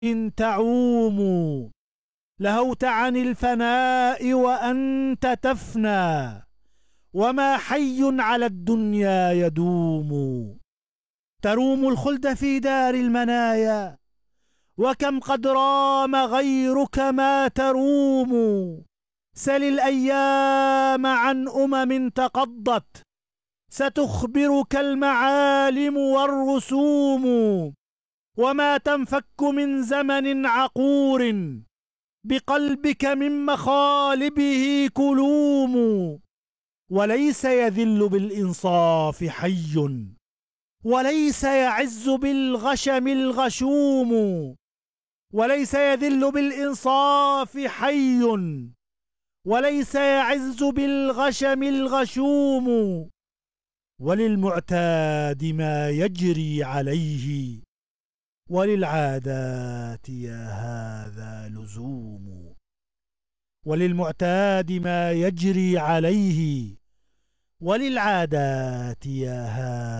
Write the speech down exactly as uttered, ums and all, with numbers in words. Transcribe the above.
إن تعوم لهوت عن الفناء وأنت تفنى، وما حي على الدنيا يدوم. تروم الخلد في دار المنايا، وكم قد رام غيرك ما تروم. سل الأيام عن أمم تقضت، ستخبرك المعالم والرسوم. وما تنفك من زمن عقور، بقلبك من مخالبه كلوم. وليس يذل بالإنصاف حي، وليس يعز بالغشم الغشوم. وليس يذل بالإنصاف حي، وليس يعز بالغشم الغشوم. وللمعتاد ما يجري عليه، وللعادات يا هذا لزوم. وللمعتاد ما يجري عليه، وللعادات يا هذا